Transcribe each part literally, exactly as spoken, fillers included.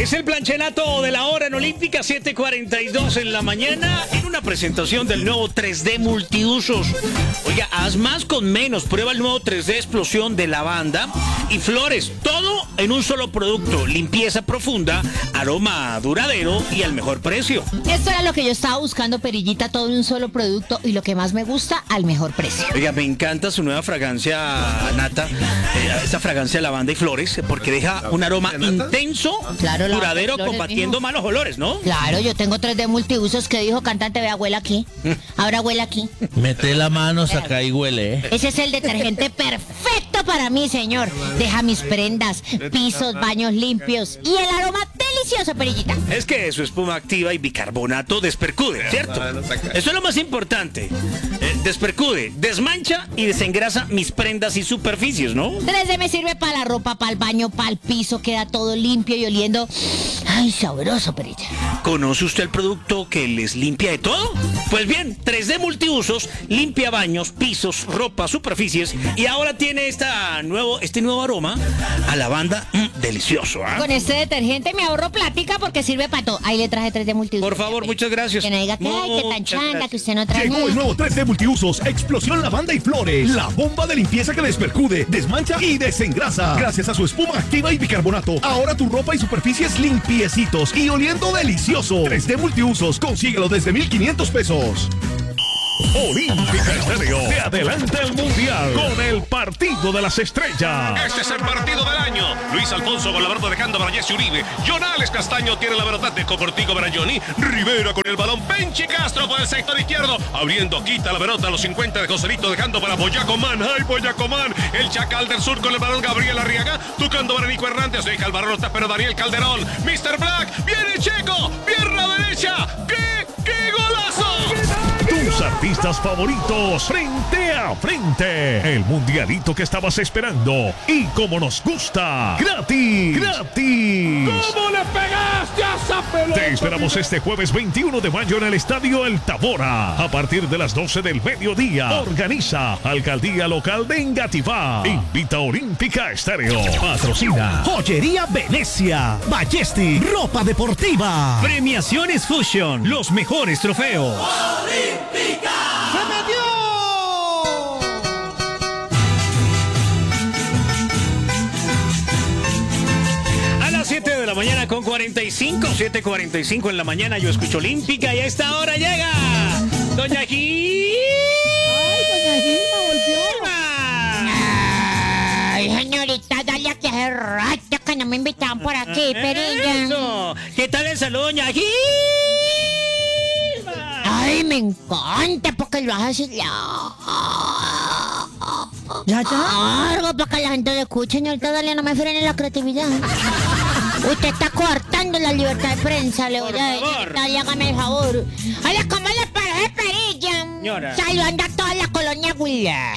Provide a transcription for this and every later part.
Es el planchenato de la hora en Olímpica, siete cuarenta y dos en la mañana, en una presentación del nuevo tres D multiusos. Oiga, haz más con menos. Prueba el nuevo tres D Explosión de lavanda y flores. Todo en un solo producto. Limpieza profunda, aroma duradero y al mejor precio. Esto era lo que yo estaba buscando, Perillita, todo en un solo producto y lo que más me gusta, al mejor precio. Oiga, me encanta su nueva fragancia, Nata. Eh, esta fragancia de lavanda y flores, porque deja un aroma intenso, Claro, duradero, flores, combatiendo mijo. malos olores, ¿no? Claro, yo tengo tres D multiusos que dijo cantante, vea, huele aquí. Ahora huele aquí. Mete la mano, saca y huele, ¿eh? Ese es el detergente perfecto para mí, señor. Deja mis prendas, pisos, baños limpios y el aroma delicioso, Perillita. Es que su espuma activa y bicarbonato despercude, ¿cierto? Eso es lo más importante. Eh, despercude, desmancha y desengrasa mis prendas y superficies, ¿no? tres D me sirve para la ropa, para el baño, para el piso, queda todo limpio y oliendo. Ay, sabroso, Perilla. ¿Conoce usted el producto que les limpia de todo? Pues bien, tres D multiusos limpia baños, pisos, ropa, superficies y ahora tiene esta nuevo, este nuevo aroma a lavanda mm, delicioso, ¿ah? Con este detergente me ahorro plática porque sirve para todo. Ahí le traje tres D multiusos. Por favor, muchas gracias. Que no diga que, ay, que tan Muchas changa, gracias. que usted no trae. Llegó el nuevo tres D multiusos, explosión lavanda y flores. La bomba de limpieza que despercude, desmancha y desengrasa. Gracias a su espuma activa y bicarbonato. Ahora tu ropa y superficies limpiecitos y oliendo delicioso. tres D multiusos, consíguelo desde mil quinientos pesos. Olímpica Estéreo te adelanta el mundial con el partido de las estrellas. Este es el partido del año. Luis Alfonso con la pelota dejando para Jesse Uribe. Jonales Castaño tiene la pelota de Coportico para Johnny. Rivera con el balón. Penchi Castro por el sector izquierdo. Abriendo, quita la pelota a los cincuenta de Joselito dejando para Boyacomán. ¡Ay, Boyacomán! El Chacal del Sur con el balón. Gabriel Arriaga. Tocando para Nico Hernández. Deja el balón, está pero Daniel Calderón. mister Black. Viene Checo. Pierna derecha. ¡Qué, qué golazo! Tus artistas favoritos frente a frente. El mundialito que estabas esperando. Y como nos gusta, gratis. Gratis. ¿Cómo le pegaste a esa pelota? Te esperamos este jueves veintiuno de mayo en el Estadio El Tabora. A partir de las doce del mediodía. Organiza Alcaldía Local de Engativá. Invita Olímpica Estéreo. Patrocina Joyería Venecia, Ballesti, ropa deportiva. Premiaciones Fusion, los mejores trofeos. A las siete de la mañana con cuarenta y cinco, siete cuarenta y cinco en la mañana yo escucho Olímpica y a esta hora llega Doña Gilma. Ay, doña Gilma volvió. Ay, señorita, dale que hace rato que no me invitaban por aquí, Perilla. Eso. ¿Qué tal el saludo, Doña Gilma? Ay, me encanta porque lo hace así. ¿Ya, ya? Algo para que la gente lo escuche, señorita Dalia, no me frene la creatividad. Usted está coartando la libertad de prensa, le voy Por a decir. favor. Dalia, hágame el favor. Hola, ¿cómo le parece, Perilla? Señora. Saludando a toda la colonia Huila.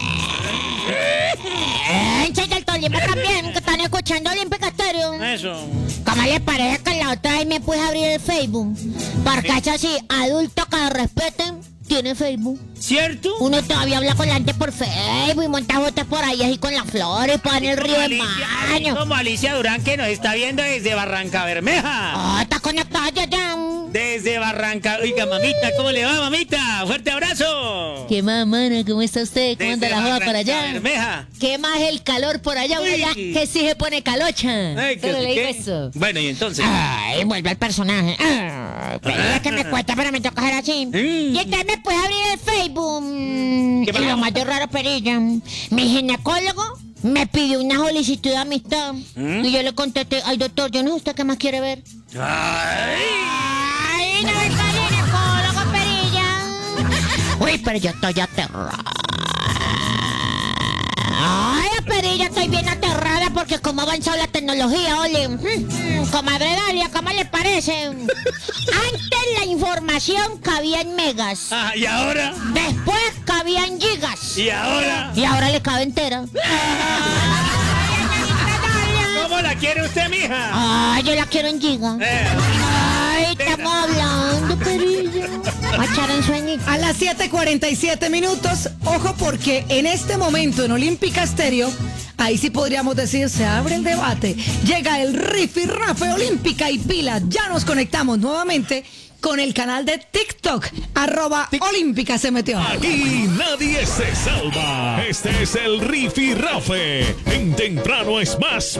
Hinchas del Tolima también, que están escuchando Olímpica Estéreo. Eso. ¿Cómo le parece que la otra vez me puse a abrir el Facebook? Porque es así, adultos que respeten, tiene Facebook. ¿Cierto? Uno todavía habla con la gente por Facebook y monta fotos por ahí así con las flores, para el río de Maño. Como Alicia Durán que nos está viendo desde Barranca Bermeja. Ah, está conectada ya, ya. Desde Barranca. Oiga, mamita, ¿cómo le va, mamita? Fuerte abrazo. ¿Qué más, mana? ¿Cómo está usted? ¿Cómo anda Desde la joda Barranca por allá? Bermeja. ¿Qué más el calor por allá? Uy. allá que sí se pone calocha. Ay, Solo le digo ¿qué? eso. Bueno, y entonces. Ay, vuelve al personaje. Ah, pero es que me cuesta, pero me toca hacer así. Mm. Y entonces me puede abrir el Facebook. Mm, ¿Qué y pasó? lo más de raro, Perilla. Mi ginecólogo me pidió una solicitud de amistad. ¿Mm? Y yo le contesté, ay, doctor, yo no sé usted qué más quiere ver. Ay. Ay, no está ginecólogo, Perilla. Uy, pero yo estoy aterrada. Ay, Perilla, estoy bien aterrada porque cómo ha avanzado la tecnología, Oli. Mm, Comadre Dalia, ¿cómo le parece? Antes la información cabía en megas. Ah, ¿y ahora? Después cabía en gigas. ¿Y ahora? Y ahora le cabe entera. ¿Cómo la quiere usted, mija? Ay, yo la quiero en giga. Eh. Ay, estamos hablando, Perilla. A echar en sueñito. A las siete cuarenta y siete minutos, ojo porque en este momento en Olímpica Estéreo ahí sí podríamos decir, se abre el debate. Llega el rifirrafe olímpica y pila. Ya nos conectamos nuevamente con el canal de TikTok, arroba olímpica se metió. Aquí nadie se salva. Este es el Rifirrafe. En temprano es más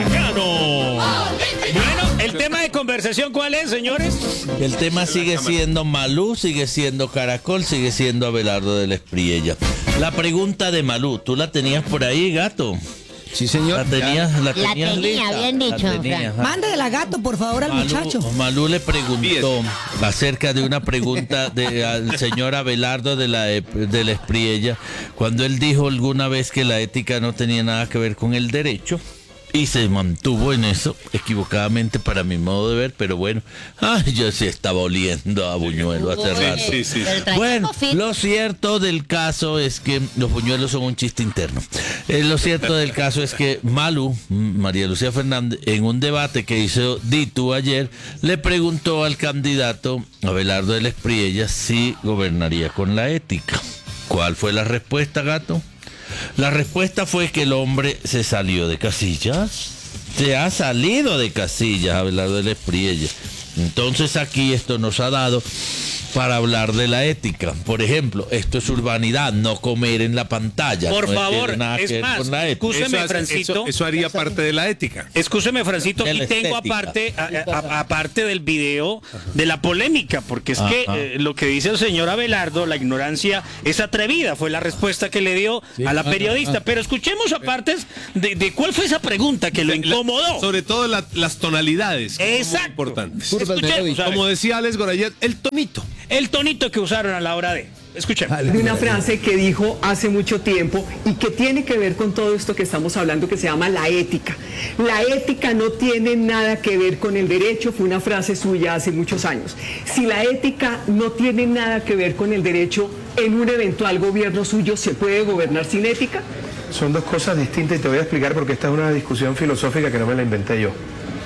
bacano. Bueno, el tema de conversación, ¿cuál es, señores? El tema sigue siendo Malú, sigue siendo Caracol, sigue siendo Abelardo de la Espriella. La pregunta de Malú, ¿tú la tenías por ahí, gato? Sí, señor. La tenías, la La tenías tenía, lista. bien dicho, La tenías, Fran. ah. Mándele la gato, por favor, al Malú, muchacho. Malú le preguntó acerca de una pregunta de, al señor Abelardo de la, de la Espriella, cuando él dijo alguna vez que la ética no tenía nada que ver con el derecho. Y se mantuvo en eso, equivocadamente para mi modo de ver, pero bueno, ay, yo sí estaba oliendo a buñuelo hace rato. Sí, sí. El traje Bueno, fit. lo cierto del caso es que los buñuelos son un chiste interno. Eh, lo cierto del caso es que Malú, María Lucía Fernández, en un debate que hizo Ditu ayer, le preguntó al candidato Abelardo de la Espriella si gobernaría con la ética. ¿Cuál fue la respuesta, gato? La respuesta fue que el hombre se salió de casillas. Se ha salido de casillas, Abelardo de la Espriella. Entonces aquí esto nos ha dado para hablar de la ética. Por ejemplo, esto es urbanidad, no comer en la pantalla. Por no favor, tiene nada que es ver más, con la ética. escúcheme, hace- Francito. eso- eso haría parte de la ética. Escúcheme, Francito, De y la tengo estética. aparte, a- a- aparte del video de la polémica, porque es que Ajá. eh, lo que dice el señor Abelardo, la ignorancia es atrevida, fue la respuesta que le dio a la periodista. Pero escuchemos aparte de, de cuál fue esa pregunta que lo incomodó. Sobre todo la- las tonalidades, que son muy Exacto. importantes. Escuchemos, a ver, Como decía Alex Gorayet, el tonito. el tonito que usaron a la hora de. Escuchemos. de una frase que dijo hace mucho tiempo y que tiene que ver con todo esto que estamos hablando que se llama la ética. La ética no tiene nada que ver con el derecho, fue una frase suya hace muchos años. Si la ética no tiene nada que ver con el derecho, en un eventual gobierno suyo, ¿se puede gobernar sin ética? Son dos cosas distintas y te voy a explicar porque esta es una discusión filosófica que no me la inventé yo.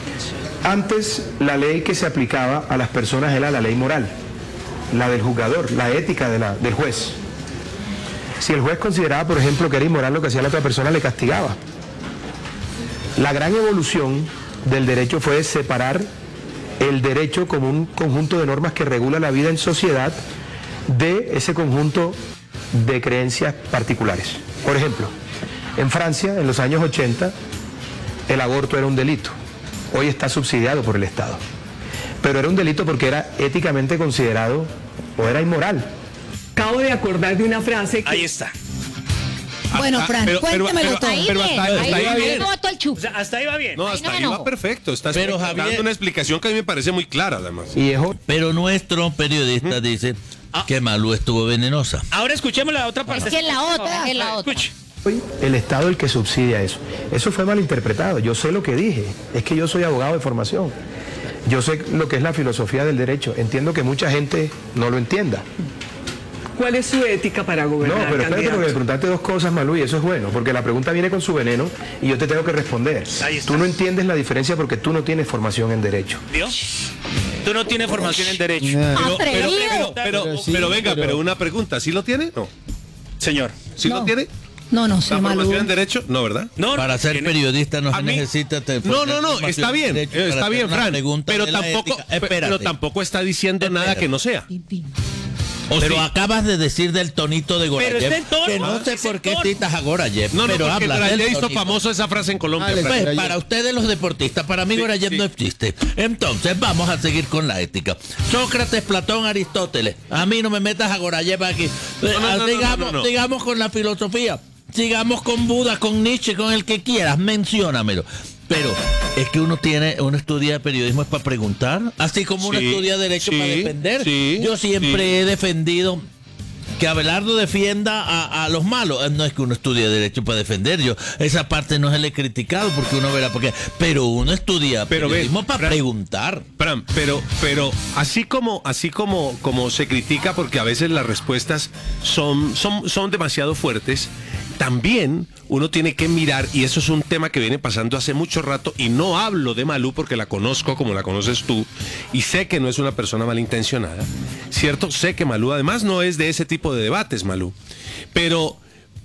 Antes, la ley que se aplicaba a las personas era la ley moral, la del juzgador, la ética de la, del juez. Si el juez consideraba, por ejemplo, que era inmoral lo que hacía la otra persona, le castigaba. La gran evolución del derecho fue separar el derecho como un conjunto de normas que regula la vida en sociedad de ese conjunto de creencias particulares. Por ejemplo, en Francia, en los años ochenta, el aborto era un delito. Hoy está subsidiado por el Estado. Pero era un delito porque era éticamente considerado o era inmoral. Acabo de acordar de una frase que... Ahí está. Bueno, Fran, pero- pero- cuéntemelo pero- todo. Ahí pero bien, hasta- hasta ahí ahí bien. bien. No botó el O chup. sea, hasta ahí va bien. No, Ahí hasta no ahí me va enojo. perfecto. Estás Pero, dando Javier- una explicación que a mí me parece muy clara, además. Y es Pero nuestro periodista dice que Malú estuvo venenosa. Ahora escuchemos la otra parte. Es que la otra, es la otra. Escuche. hoy el Estado el que subsidia eso. Eso fue malinterpretado. Yo sé lo que dije. Es que yo soy abogado de formación. Yo sé lo que es la filosofía del derecho. Entiendo que mucha gente no lo entienda. ¿Cuál es su ética para No, gobernar, pero espérate candidato? porque me preguntaste dos cosas, Malú, y eso es bueno, porque la pregunta viene con su veneno y yo te tengo que responder. Ahí está. Tú no entiendes la diferencia porque tú no tienes formación en derecho. ¿Vio? Tú no tienes formación en derecho. Pero, pero, Atrevido. pero, pero, Pero sí, pero venga, pero- pero una pregunta, ¿sí lo tiene? No. Señor. ¿Sí No. lo tiene? No, no, ¿La soy Malú. formación en derecho? No, ¿verdad? No, Para no, ser tiene- periodista no A se mí- necesita... te- No, no, no, formación está bien, derecho para está hacer bien, una Fran, pregunta pero de la tampoco, ética. pe- Espérate. pero tampoco está diciendo nada Espérate. que no sea. O pero sí. acabas de decir del tonito de Gorayev, Pero es del tono, que no sé es por el qué tono. citas a Gorayev, No, no, pero porque hablas del Gorayev hizo tonito. famoso esa frase en Colombia. Alex, Fran. Pues, Gorayev. para ustedes los deportistas, para mí Sí, Gorayev sí. no existe. Entonces vamos a seguir con la ética. Sócrates, Platón, Aristóteles. A mí no me metas a Gorayev aquí. Eh, no, no, no, sigamos, no, no. sigamos con la filosofía. Sigamos con Buda, con Nietzsche, con el que quieras. Menciónamelo. Pero es que uno tiene, uno estudia periodismo es para preguntar, así como uno Sí, estudia derecho sí, para defender. sí, Yo siempre sí. he defendido que Abelardo defienda a, a los malos. Eh, No es que uno estudie derecho para defender, yo esa parte no se le he criticado porque uno verá porque, pero uno estudia Pero ve, periodismo para Fran, preguntar. Fran, pero, pero así como, así como, como se critica porque a veces las respuestas son, son, son demasiado fuertes, también uno tiene que mirar, y eso es un tema que viene pasando hace mucho rato, y no hablo de Malú porque la conozco como la conoces tú, y sé que no es una persona malintencionada, ¿cierto? Sé que Malú además no es de ese tipo de debates, Malú, pero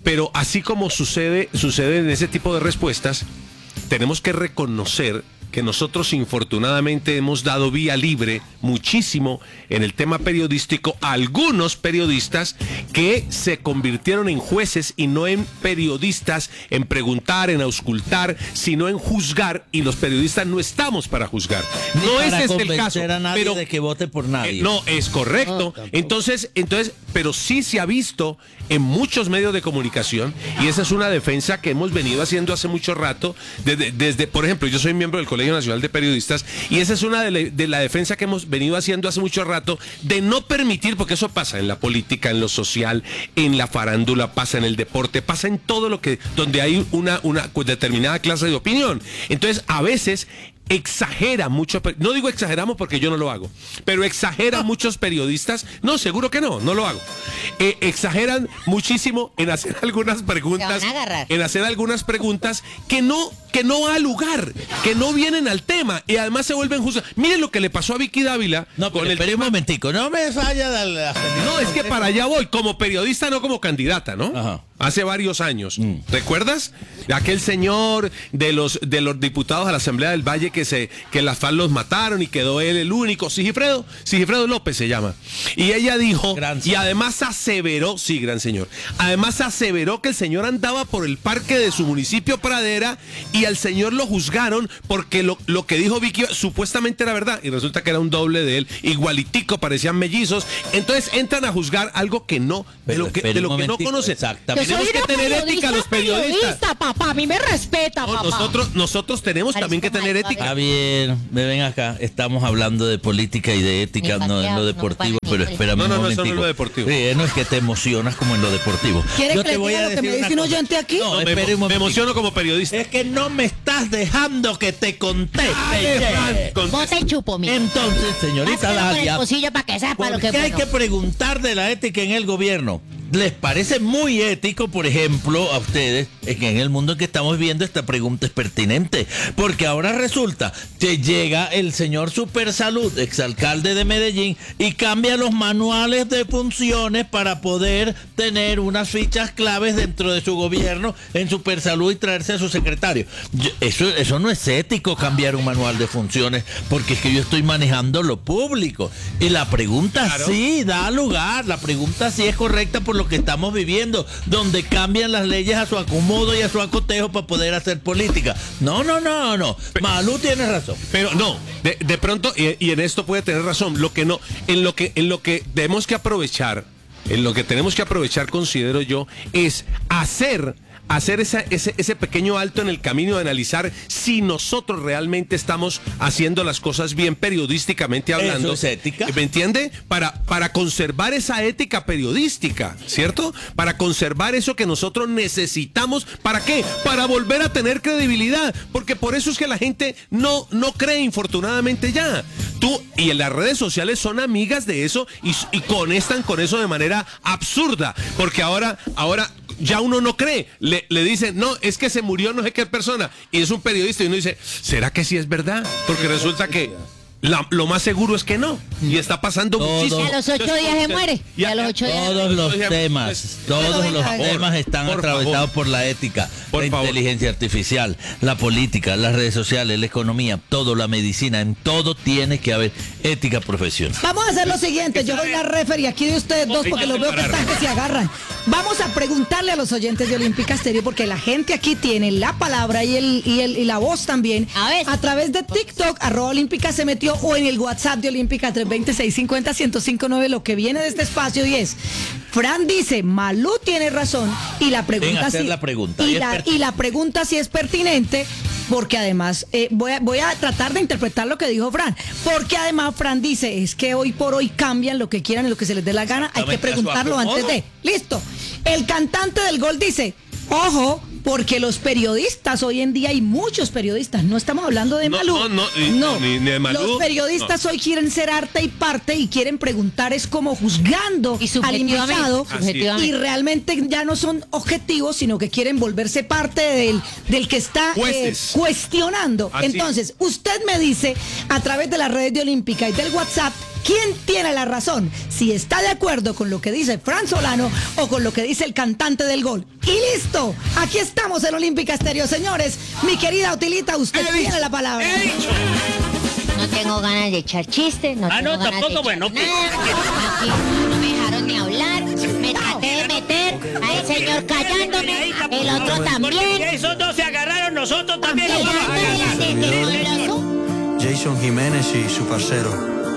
pero así como sucede, sucede en ese tipo de respuestas, tenemos que reconocer que nosotros infortunadamente hemos dado vía libre muchísimo en el tema periodístico a algunos periodistas que se convirtieron en jueces y no en periodistas, en preguntar, en auscultar, sino en juzgar, y los periodistas no estamos para juzgar. Ni No para ese es el convencer caso. a nadie pero, de que vote por nadie. eh, no, es correcto. Entonces, entonces, pero sí se ha visto en muchos medios de comunicación, y esa es una defensa que hemos venido haciendo hace mucho rato, desde, desde por ejemplo, yo soy miembro del Colegio Nacional de Periodistas, y esa es una de la, de la defensa que hemos venido haciendo hace mucho rato, de no permitir, porque eso pasa en la política, en lo social, en la farándula, pasa en el deporte, pasa en todo lo que, donde hay una, una determinada clase de opinión. Entonces, a veces exagera mucho, no digo exageramos porque yo no lo hago, pero exageran muchos periodistas, no, seguro que no, no lo hago, eh, exageran muchísimo en hacer algunas preguntas, en hacer algunas preguntas que no, que no ha lugar, que no vienen al tema, y además se vuelven justas. Miren lo que le pasó a Vicky Dávila. No, con pero el espere tema. un momentico, no me falla la, la- No, es que para allá voy, como periodista, no como candidata, ¿no? Ajá. Hace varios años. ¿Recuerdas? Aquel señor de los de los diputados a la Asamblea del Valle que se que las FARC los mataron y quedó él el único, Sigifredo, Sigifredo López se llama. Y ella dijo, Gran y señor. además aseveró, sí, gran señor, además aseveró que el señor andaba por el parque de su municipio Pradera y al señor lo juzgaron porque lo, lo que dijo Vicky supuestamente era verdad y resulta que era un doble de él, igualitico, parecían mellizos. Entonces entran a juzgar algo que no, de Pero lo que, espere de un lo que no momentico, conocen. exactamente. Tenemos que tener ética los periodistas. periodista, papá, a mí me respeta, No, papá. nosotros, nosotros tenemos también que tener ética. Está bien, me ven acá, estamos hablando de política y de ética, Ni no en pateado, lo no deportivo, para pero ni- espérame No, no, un no, eso no momentico. es lo deportivo. Sí, no es que te emocionas como en lo deportivo. ¿Quiere Yo que le diga lo que me decir dice una un cosa. oyente aquí? No, No, me, espere un me momentico. emociono como periodista. Es que no me estás dejando que te conteste. Con- Bote el chupo, mira. Entonces, señorita Pásalo por el Dalia, pocillo para que sepa ¿por lo que qué es hay bueno. que preguntar de la ética en el gobierno? ¿Les parece muy ético, por ejemplo, a ustedes, es que en el mundo en que estamos viviendo esta pregunta es pertinente? Porque ahora resulta que llega el señor Supersalud, exalcalde de Medellín, y cambia los manuales de funciones para poder tener unas fichas claves dentro de su gobierno en Supersalud y traerse a su secretario. Yo- eso, eso no es ético, cambiar un manual de funciones, porque es que yo estoy manejando lo público. Y la pregunta Claro. sí da lugar, la pregunta sí es correcta por lo que estamos viviendo, donde cambian las leyes a su acomodo y a su acotejo para poder hacer política. No, no, no, no. Malú tiene razón. Pero no, de, de pronto, y, y en esto puede tener razón, lo que no, en lo que, en lo que tenemos que aprovechar, en lo que tenemos que aprovechar, considero yo, es hacer. Hacer esa, ese, ese pequeño alto en el camino de analizar si nosotros realmente estamos haciendo las cosas bien periodísticamente hablando. Eso es ética. ¿Me entiende? Para, para conservar esa ética periodística, ¿cierto? Para conservar eso que nosotros necesitamos. ¿Para qué? Para volver a tener credibilidad. Porque por eso es que la gente no, no cree, infortunadamente ya. Tú y en las redes sociales son amigas de eso y, y conectan con eso de manera absurda. Porque ahora, ahora ya uno no cree. Le, le dicen, no, es que se murió no sé qué persona. Y es un periodista y uno dice, ¿será que sí es verdad? Porque resulta que la- lo más seguro es que no. Y está pasando Todo. muchísimo. Y a los ocho días se muere. Y a los ocho días. Todos los Oye, temas, pues, todos pero los venga, temas están por atravesados favor. por la ética, Por la favor. inteligencia artificial, la política, las redes sociales, la economía, todo, la medicina, en todo tiene que haber ética profesional. Vamos a hacer lo siguiente, yo doy la referee aquí de ustedes dos porque los veo que están que se agarran. Vamos a preguntarle a los oyentes de Olímpica Estéreo porque la gente aquí tiene la palabra y el y el y la voz también. A ver. A través de TikTok, arroba Olímpica se metió o en el WhatsApp de Olímpica tres dos cero, seis cinco cero, uno cero cinco nueve, lo que viene de este espacio y es, Fran dice, Malú tiene razón y la pregunta Ven a hacer sí- la pregunta. y Y es la, pertinente. y la pregunta sí es pertinente porque además eh, voy, a, voy a tratar de interpretar lo que dijo Fran, porque además Fran dice es que hoy por hoy cambian lo que quieran y lo que se les dé la gana, hay que Exactamente, a su preguntarlo acomodo. antes de, listo. El cantante del gol dice, ojo, porque los periodistas hoy en día hay muchos periodistas, no estamos hablando de No, Malú. no, no, y- ni- ni de Malú, Los periodistas hoy quieren ser arte y parte y quieren preguntar es como juzgando Y al subjetivamente. invitado subjetivamente. y realmente ya no son objetivos, sino que quieren volverse parte del, del que está eh, Jueces. cuestionando. Así. Entonces, usted me dice a través de las redes de Olímpica y del WhatsApp quién tiene la razón, si está de acuerdo con lo que dice Fran Solano o con lo que dice el cantante del gol. Y listo, aquí estamos en Olímpica Estéreo, señores. Mi querida Otilita, usted tiene la palabra. He dicho. No tengo ganas de echar chistes, no Ah, tengo no, ganas tampoco, de echar bueno, pues. nada. Aquí no me dejaron ni hablar, me traté de meter a ese señor callándome, el otro también. Esos dos se agarraron, nosotros también nos vamos a agarrar. Espérate, que con razón. Jason Jiménez y su parcero.